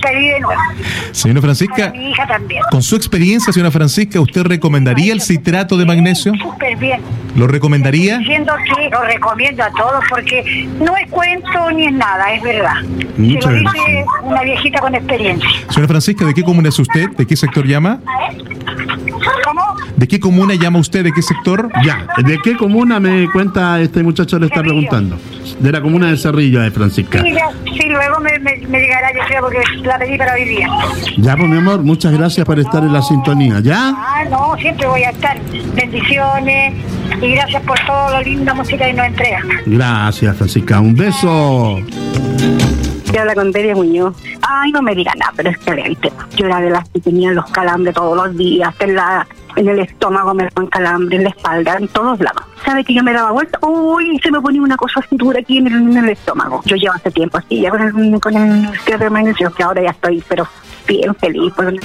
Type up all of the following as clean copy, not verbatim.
pedí de nuevo. Señora Francisca, para mi hija también. con su experiencia, señora Francisca, ¿usted recomendaría el citrato de magnesio? Súper bien. ¿Lo recomendaría? Diciendo que lo recomiendo a todos porque no es cuento ni es nada, es verdad. Muchas Se lo dice gracias. una viejita con experiencia. Señora Francisca, ¿de qué comuna es usted? ¿De qué sector llama? ¿Cómo? ¿De qué comuna llama usted? ¿De qué sector? Ya, ¿de qué comuna me cuenta este muchacho? Le está Cerrillo. preguntando. De la comuna de Cerrillo, de Francisca. Sí, luego me llegará, yo creo, porque la pedí para hoy día. Ya, pues mi amor, muchas gracias por estar en la sintonía. ¿Ya? Ah, no, siempre voy a estar. Bendiciones y gracias por toda la linda música que nos entrega. Gracias, Francisca. Un beso. Yo habla con Delia Muñoz. Ay, no me diga nada, pero es que realmente yo era de las que tenían los calambres todos los días, en el estómago me daban calambres, en la espalda, en todos lados. ¿Sabe que yo me daba vuelta? Uy, se me ponía una cosa así dura aquí en el estómago. Yo llevo hace tiempo así, ya con el citrato de magnesio, que ahora ya estoy, pero bien feliz. Pues.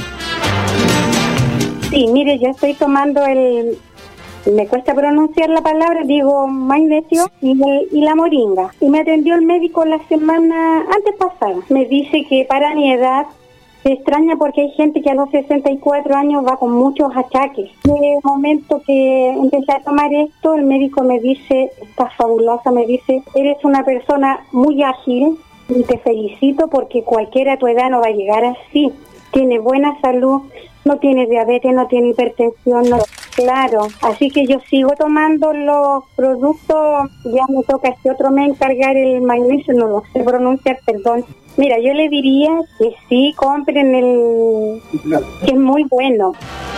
Sí, mire, yo estoy tomando me cuesta pronunciar la palabra, digo magnesio y la moringa. Y me atendió el médico la semana antes pasada. Me dice que para mi edad se extraña porque hay gente que a los 64 años va con muchos achaques. Desde el momento que empecé a tomar esto, el médico me dice, estás fabulosa, me dice, eres una persona muy ágil y te felicito porque cualquiera a tu edad no va a llegar así. Tiene buena salud, no tiene diabetes, no tiene hipertensión, no, claro. Así que yo sigo tomando los productos, ya me toca este otro mes encargar el magnesio, no lo sé pronunciar, perdón. Mira, yo le diría que sí, compren que es muy bueno.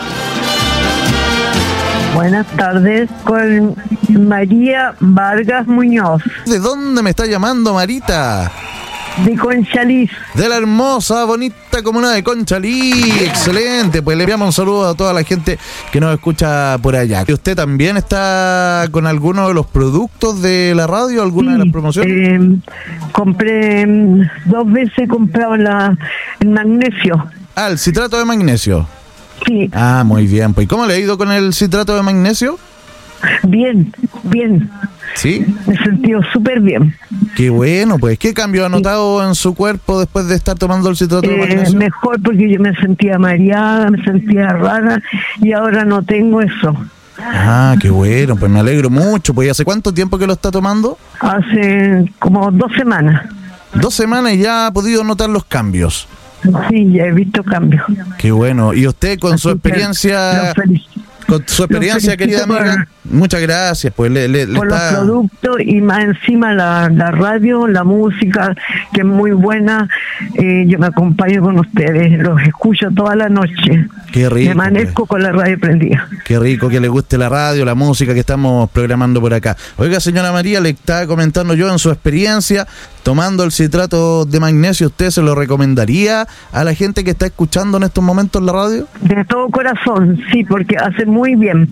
Buenas tardes, con María Vargas Muñoz, ¿De dónde me está llamando, Marita? de Conchalí. De la hermosa, bonita comuna de Conchalí. Excelente, pues le enviamos un saludo a toda la gente que nos escucha por allá. ¿Y usted también está con alguno de los productos de la radio, alguna de las promociones? Compré 2 veces, he comprado el magnesio. Ah, el citrato de magnesio. Sí. Ah, muy bien. Pues, ¿cómo le ha ido con el citrato de magnesio? Bien, bien. ¿Sí? Me he sentido súper bien. Qué bueno, pues. ¿Qué cambio ha notado en su cuerpo después de estar tomando el citrato de magnesio? Mejor, porque yo me sentía mareada, me sentía rara y ahora no tengo eso. Ah, qué bueno, pues me alegro mucho. Pues, ¿hace cuánto tiempo que lo está tomando? Hace como 2 semanas. 2 semanas y ya ha podido notar los cambios. Sí, ya he visto cambios. Qué bueno. ¿Y usted con su experiencia... Con su experiencia, querida amiga, muchas gracias. Pues le por está... los productos y más encima la radio, la música, que es muy buena. Yo me acompaño con ustedes, los escucho toda la noche. Qué rico. Me amanezco con la radio prendida. Qué rico que le guste la radio, la música que estamos programando por acá. Oiga, señora María, le estaba comentando yo en su experiencia, tomando el citrato de magnesio, ¿usted se lo recomendaría a la gente que está escuchando en estos momentos la radio? De todo corazón, sí, porque hace muy bien.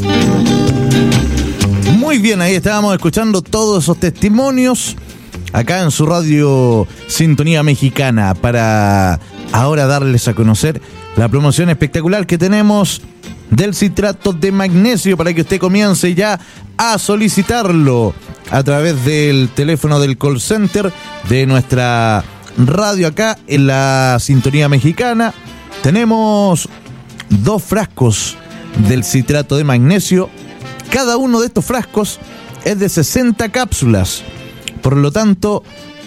Muy bien, ahí estábamos escuchando todos esos testimonios acá en su radio Sintonía Mexicana para ahora darles a conocer la promoción espectacular que tenemos del citrato de magnesio para que usted comience ya a solicitarlo a través del teléfono del call center de nuestra radio acá en la Sintonía Mexicana. Tenemos 2 frascos del citrato de magnesio. Cada uno de estos frascos es de 60 cápsulas. Por lo tanto,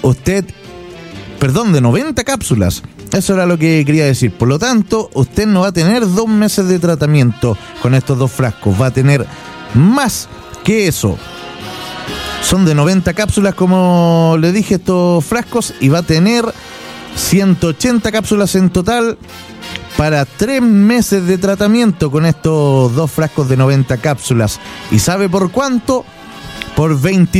de 90 cápsulas. Eso era lo que quería decir. Por lo tanto, usted no va a tener 2 meses de tratamiento con estos 2 frascos. Va a tener más que eso. Son de 90 cápsulas, como le dije, estos frascos. Y va a tener 180 cápsulas en total para 3 meses de tratamiento con estos 2 frascos de 90 cápsulas. ¿Y sabe por cuánto? Por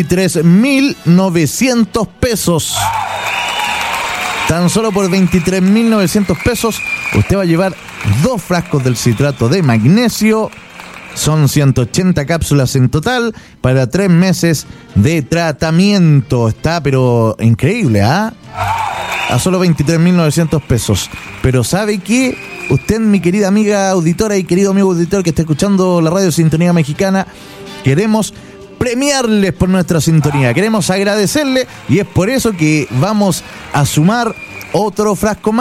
23.900 pesos. Tan solo por 23.900 pesos usted va a llevar 2 frascos del citrato de magnesio. Son 180 cápsulas en total para 3 meses de tratamiento. Está pero increíble, ¿ah? A solo 23.900 pesos. Pero ¿sabe qué? Usted, mi querida amiga auditora y querido amigo auditor que está escuchando la radio Sintonía Mexicana, queremos premiarles por nuestra sintonía. Queremos agradecerle y es por eso que vamos a sumar otro frasco más.